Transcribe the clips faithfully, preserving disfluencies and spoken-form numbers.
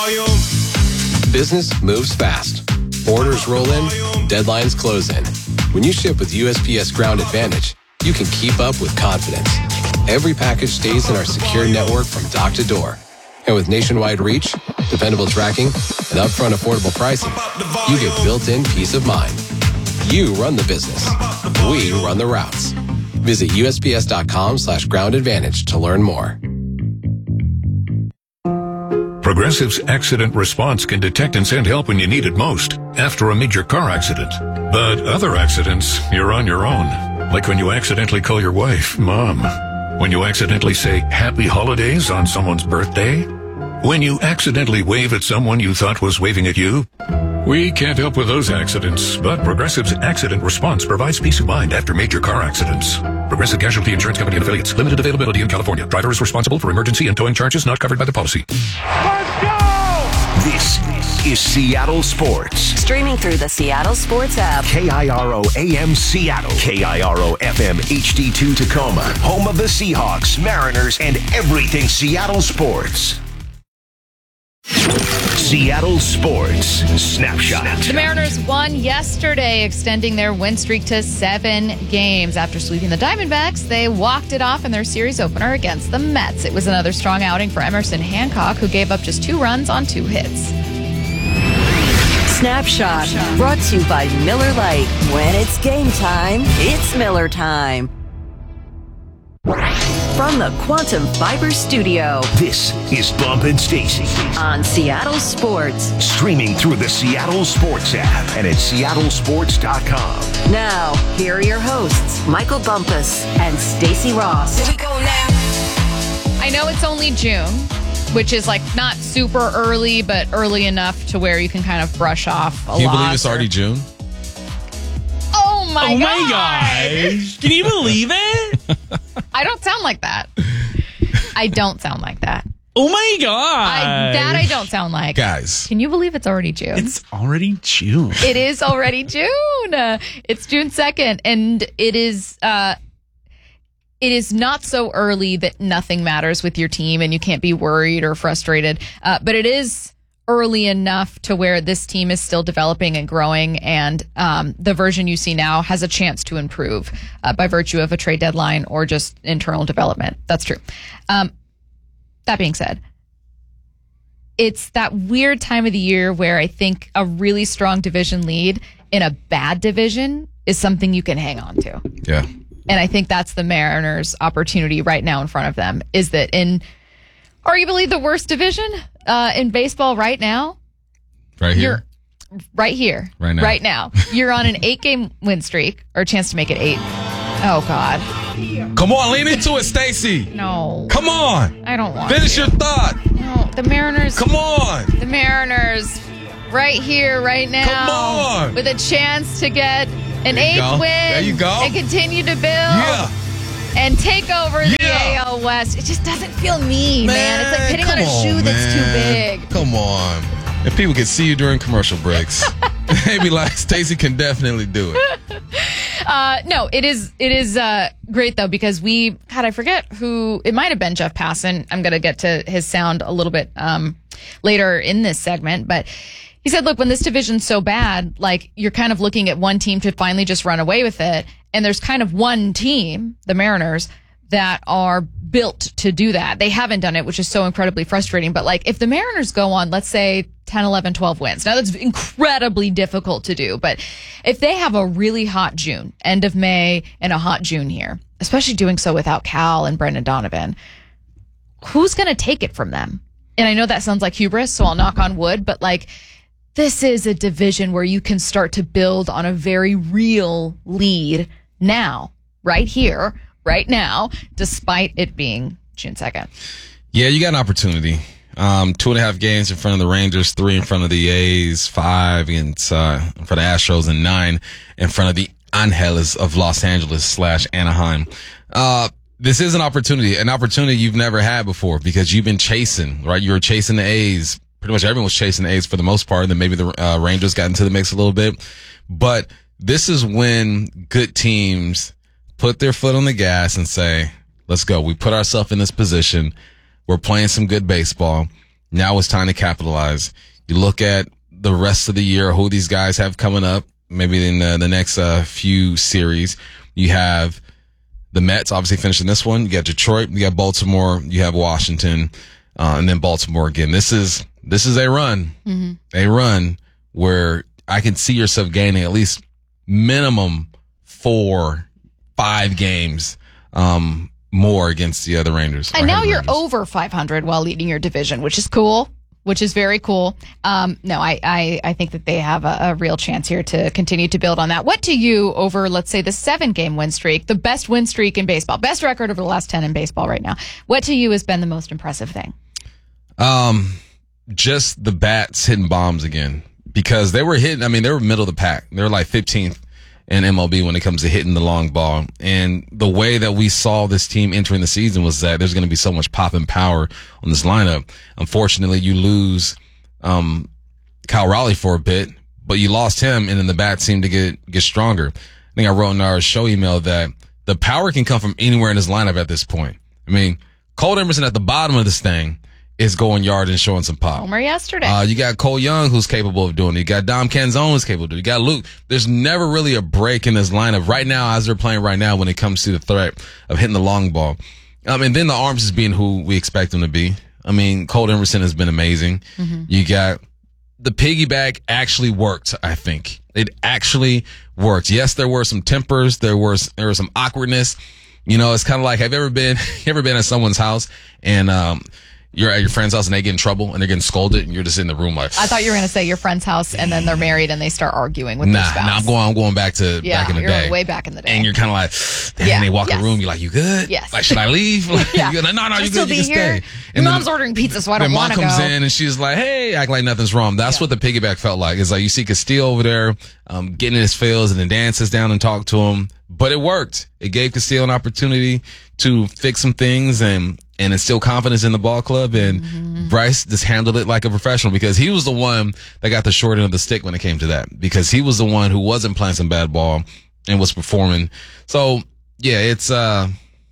Business moves fast. Orders roll in, deadlines close in. When you ship with U S P S Ground Advantage, you can keep up with confidence. Every package stays in our secure network from dock to door. And with nationwide reach, dependable tracking, and upfront affordable pricing, you get built-in peace of mind. You run the business. We run the routes. Visit USPS.com slash ground advantage to learn more. Progressive's accident response can detect and send help when you need it most after a major car accident. But other accidents, you're on your own. Like when you accidentally call your wife, Mom. When you accidentally say Happy Holidays on someone's birthday. When you accidentally wave at someone you thought was waving at you. We can't help with those accidents, but Progressive's accident response provides peace of mind after major car accidents. Progressive Casualty Insurance Company and Affiliates. Limited availability in California. Driver is responsible for emergency and towing charges not covered by the policy. Let's go! This is Seattle Sports. Streaming through the Seattle Sports app. K I R O A M Seattle. K I R O F M H D two Tacoma. Home of the Seahawks, Mariners, and everything Seattle sports. Seattle Sports Snapshot. The Mariners won yesterday, extending their win streak to seven games. After sweeping the Diamondbacks, they walked it off in their series opener against the Mets. It was another strong outing for Emerson Hancock, who gave up just two runs on two hits. Snapshot, brought to you by Miller Lite. When it's game time, it's Miller time. From the Quantum Fiber Studio, this is Bump and Stacy on Seattle Sports. Streaming through the Seattle Sports app and at seattle sports dot com. Now, here are your hosts, Michael Bumpus and Stacy Ross. Here we go now. I know it's only June, which is like not super early, but early enough to where you can kind of brush off a lot. Can you believe it's already June? Oh my oh gosh. my gosh. Can you believe it? I don't sound like that. I don't sound like that. Oh my god. I, that I don't sound like. Guys. Can you believe it's already June? It's already June. It is already June. Uh, it's June second, and it is uh, it is not so early that nothing matters with your team and you can't be worried or frustrated. Uh, but it is early enough to where this team is still developing and growing, and um, the version you see now has a chance to improve uh, by virtue of a trade deadline or just internal development. That's true. Um, that being said, it's that weird time of the year where I think a really strong division lead in a bad division is something you can hang on to. Yeah. And I think that's the Mariners' opportunity right now in front of them, is that in arguably the worst division uh, in baseball right now. Right here. You're right here. Right now. Right now. You're on an eight-game win streak, or a chance to make it eight. Oh, God. Come on, lean into it, Stacy. No. Come on. I don't want Finish to. your thought. No, the Mariners. Come on. The Mariners right here, right now. Come on. With a chance to get an eighth go. win. There you go. And continue to build. Yeah. And take over the Yeah. A L West. It just doesn't feel mean, man. Man, It's like hitting on come a shoe on, that's too man. big. Come on. If people could see you during commercial breaks, they'd be like, Stacy can definitely do it. Uh, no, it is it is uh, great, though, because we, God, I forget who, it might have been Jeff Passan. I'm going to get to his sound a little bit um, later in this segment, but he said, look, when this division's so bad, like, you're kind of looking at one team to finally just run away with it, and there's kind of one team, the Mariners, that are built to do that. They haven't done it, which is so incredibly frustrating. But like, if the Mariners go on, let's say ten, eleven, twelve wins, now that's incredibly difficult to do. But if they have a really hot June, end of May, and a hot June here, especially doing so without Cal and Brendan Donovan, who's going to take it from them? And I know that sounds like hubris, so I'll knock on wood, but like, this is a division where you can start to build on a very real lead now, right here, right now, despite it being June second. Yeah, you got an opportunity. Um, two and a half games in front of the Rangers, three in front of the A's, five against, uh, in front of Astros, and nine in front of the Angeles of Los Angeles slash Anaheim. Uh, this is an opportunity, an opportunity you've never had before, because you've been chasing, right? You were chasing the A's. Pretty much everyone was chasing the A's for the most part, and then maybe the uh, Rangers got into the mix a little bit. But this is when good teams put their foot on the gas and say, let's go. We put ourselves in this position. We're playing some good baseball. Now it's time to capitalize. You look at the rest of the year, who these guys have coming up, maybe in the, the next uh, few series. You have the Mets obviously finishing this one. You got Detroit, you got Baltimore, you have Washington, uh, and then Baltimore again. This is this is a run, mm-hmm. a run where I can see yourself gaining at least minimum four, five games um, more against the other Rangers. And now you're Rangers. over five hundred while leading your division, which is cool. Which is very cool. Um, no, I, I, I think that they have a, a real chance here to continue to build on that. What to you over, let's say, the seven-game win streak, the best win streak in baseball, best record over the last ten in baseball right now? What to you has been the most impressive thing? Um, just the bats hitting bombs again, because they were hitting. I mean, they were middle of the pack. They were like fifteenth in M L B when it comes to hitting the long ball. And the way that we saw this team entering the season was that there's going to be so much pop and power on this lineup. Unfortunately, you lose um, Kyle Raleigh for a bit, but you lost him, and then the bats seemed to get get stronger. I think I wrote in our show email that the power can come from anywhere in this lineup at this point. I mean, Cole Emerson at the bottom of this thing is going yard and showing some pop. Homer yesterday. Uh, you got Cole Young, who's capable of doing it. You got Dom Canzone, who's capable of doing it. You got Luke. There's never really a break in this lineup right now as they're playing right now when it comes to the threat of hitting the long ball. Um, and then the arms is being who we expect them to be. I mean, Cole Emerson has been amazing. Mm-hmm. You got the piggyback actually worked, I think. It actually worked. Yes, there were some tempers. There was, there was some awkwardness. You know, it's kind of like, have you ever been, you ever been at someone's house and, um, you're at your friend's house and they get in trouble and they're getting scolded and you're just in the room like. I thought you were going to say your friend's house and then they're married and they start arguing with nah, their spouse. Nah, I'm going, I'm going back to yeah, back in the you're day. way back in the day. And you're kind of like, damn, yeah, they walk yes. in the room, you're like, you good? Yes. Like, should I leave? Like, yeah. You're like, no, no, you Should good, you can here? stay. Your And mom's then, ordering pizza, so I don't want want to go. Mom comes in and she's like, hey, act like nothing's wrong. That's yeah. what the piggyback felt like. It's like you see Castillo over there um, getting in his feels and then Dan sits down and talk to him. But it worked. It gave Castillo an opportunity to fix some things and and instill confidence in the ball club. And mm-hmm. Bryce just handled it like a professional because he was the one that got the short end of the stick when it came to that, because he was the one who wasn't playing some bad ball and was performing. So, yeah, it's uh,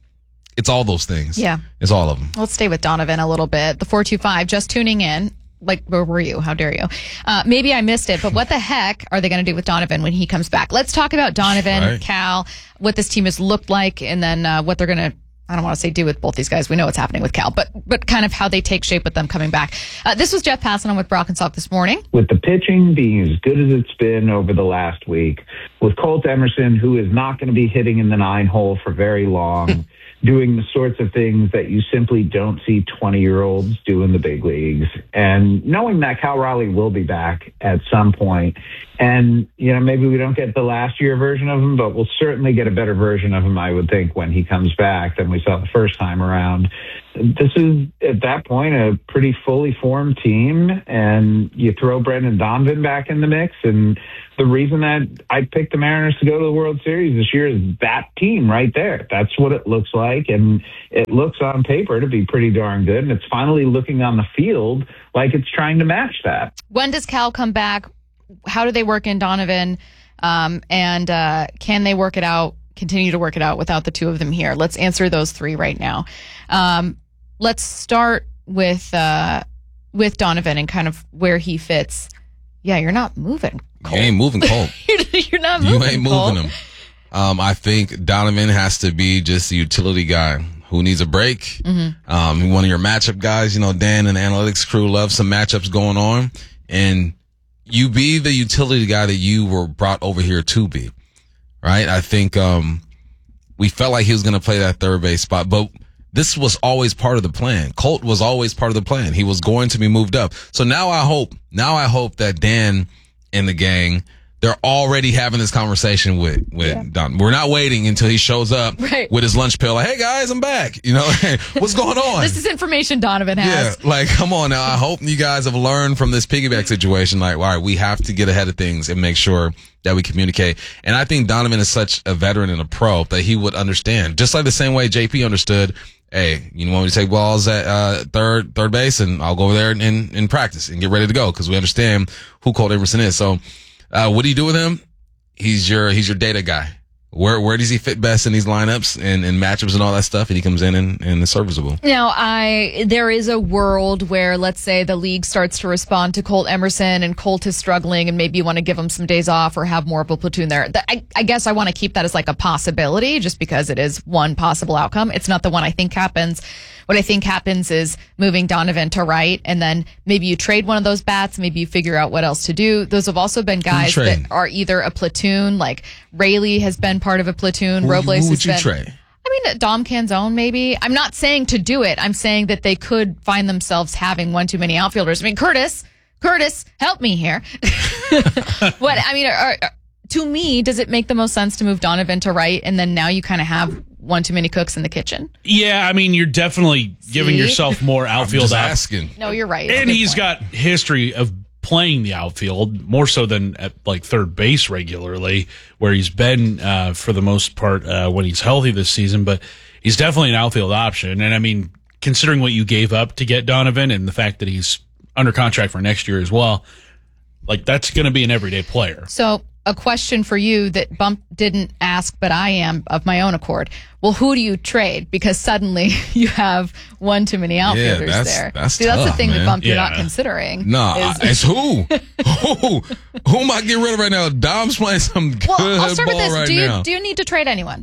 it's all those things. Yeah. It's all of them. Let's stay with Donovan a little bit. The four two five, just tuning in. Like, where were you? How dare you? Uh, maybe I missed it, but what the heck are they going to do with Donovan when he comes back? Let's talk about Donovan, right. Cal, what this team has looked like, and then uh, what they're going to, I don't want to say do with both these guys. We know what's happening with Cal, but but kind of how they take shape with them coming back. Uh, this was Jeff Passan on with Brock and Salk this morning. With the pitching being as good as it's been over the last week, with Colt Emerson, who is not going to be hitting in the nine hole for very long, doing the sorts of things that you simply don't see twenty-year-olds do in the big leagues. And knowing that Cal Raleigh will be back at some point, and, you know, maybe we don't get the last year version of him, but we'll certainly get a better version of him, I would think, when he comes back than we saw the first time around. This is, at that point, a pretty fully formed team, and you throw Brendan Donovan back in the mix, and the reason that I picked the Mariners to go to the World Series this year is that team right there. That's what it looks like, and it looks on paper to be pretty darn good, and it's finally looking on the field like it's trying to match that. When does Cal come back? How do they work in Donovan? Um, and uh, can they work it out, continue to work it out without the two of them here? Let's answer those three right now. Um, let's start with uh, with Donovan and kind of where he fits. Yeah, you're not moving, Cole. You ain't moving Cole. You're not moving, You ain't Cole. moving him. Um, I think Donovan has to be just a utility guy who needs a break. Mm-hmm. Um, one of your matchup guys, you know, Dan and the analytics crew love some matchups going on. And you be the utility guy that you were brought over here to be, right? I think um, we felt like he was going to play that third base spot, but this was always part of the plan. Colt was always part of the plan. He was going to be moved up. So now I hope, now I hope that Dan and the gang, they're already having this conversation with, with yeah. Don. We're not waiting until he shows up right. with his lunch pail. Like, hey guys, I'm back. You know, hey, what's going on? This is information Donovan has. Yeah, like, come on now. I hope you guys have learned from this piggyback situation. Like, all right, we have to get ahead of things and make sure that we communicate. And I think Donovan is such a veteran and a pro that he would understand. Just like the same way J P understood, hey, you want me to take balls at uh, third third base, and I'll go over there and, and, and practice and get ready to go because we understand who Colt Emerson is. So, Uh, what do you do with him? He's your, he's your data guy. Where where does he fit best in these lineups and, and matchups and all that stuff? And he comes in and, and is serviceable. Now, I there is a world where, let's say, the league starts to respond to Colt Emerson and Colt is struggling and maybe you want to give him some days off or have more of a platoon there. I, I guess I want to keep that as like a possibility just because it is one possible outcome. It's not the one I think happens. What I think happens is moving Donovan to right, and then maybe you trade one of those bats. Maybe you figure out what else to do. Those have also been guys that are either a platoon, like Rayleigh has been part of a platoon. Who, Robles who would has you been. trade? I mean, Dom Canzone, maybe. I'm not saying to do it. I'm saying that they could find themselves having one too many outfielders. I mean, Curtis, Curtis, help me here. What I mean, are, are, to me, does it make the most sense to move Donovan to right, and then now you kind of have one too many cooks in the kitchen? Yeah, I mean, you're definitely giving See? yourself more outfield Just op- asking. No, you're right. And Good he's point. got history of playing the outfield more so than at like third base regularly, where he's been uh, for the most part uh, when he's healthy this season. But he's definitely an outfield option. And I mean, considering what you gave up to get Donovan and the fact that he's under contract for next year as well, like that's going to be an everyday player. So a question for you that Bump didn't ask, but I am of my own accord. Well, who do you trade? Because suddenly you have one too many outfielders that's- there. that's See, that's the tough, thing man. that Bump you're Yeah. not considering. Nah, is- it's who? who? Who am I getting rid of right now? Dom's playing some good well, I'll start with ball this. right do you now. do you need to trade anyone?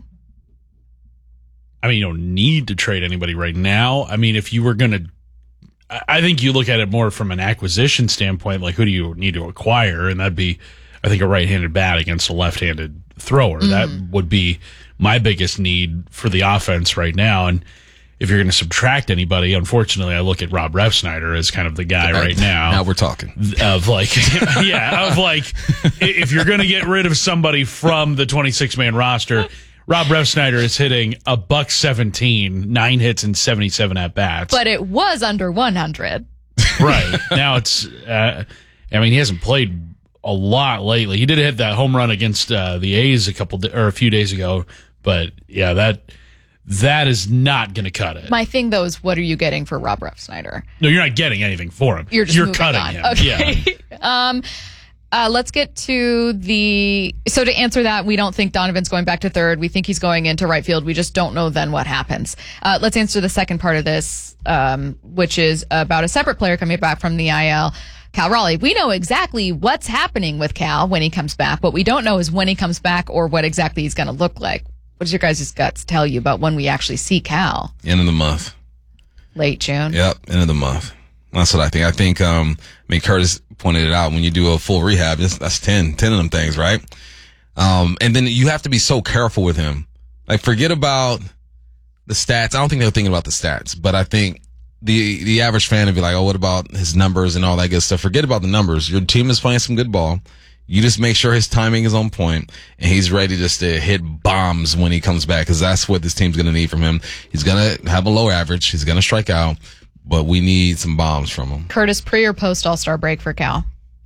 I mean, you don't need to trade anybody right now. I mean, if you were going to, I think you look at it more from an acquisition standpoint, like who do you need to acquire? And that'd be, I think, a right-handed bat against a left-handed thrower. Mm. That would be my biggest need for the offense right now. And if you're going to subtract anybody, unfortunately, I look at Rob Refsnyder as kind of the guy right now. Now we're talking. Of like, yeah, of like, if you're going to get rid of somebody from the twenty-six man roster, Rob Refsnyder is hitting a buck seventeen, nine hits and seventy-seven at bats. But it was under one hundred. Right now, it's. Uh, I mean, he hasn't played a lot lately. He did hit that home run against uh, the A's a couple di- or a few days ago, but yeah, that that is not going to cut it. My thing though is, what are you getting for Rob Refsnyder? No, you're not getting anything for him. You're just moving cutting on. him. Okay. Yeah. um, uh, let's get to the. So to answer that, we don't think Donovan's going back to third. We think he's going into right field. We just don't know then what happens. Uh, let's answer the second part of this, um, which is about a separate player coming back from the I L. Cal Raleigh. We know exactly what's happening with Cal when he comes back. What we don't know is when he comes back or what exactly he's going to look like. What does your guys' guts tell you about when we actually see Cal? End of the month. Late June? Yep, end of the month. That's what I think. I think, um, I mean, Curtis pointed it out. When you do a full rehab, that's, that's ten, ten of them things, right? Um, and then you have to be so careful with him. Like, forget about the stats. I don't think they're thinking about the stats, but I think the the average fan would be like, oh, what about his numbers and all that good stuff? Forget about the numbers. Your team is playing some good ball. You just make sure his timing is on point and he's ready just to hit bombs when he comes back, because that's what this team's going to need from him. He's going to have a low average. He's going to strike out, but we need some bombs from him. Curtis, pre or post All-Star break for Cal?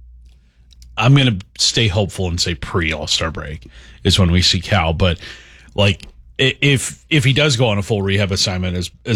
I'm going to stay hopeful and say pre All-Star break is when we see Cal. But like, if if he does go on a full rehab assignment as as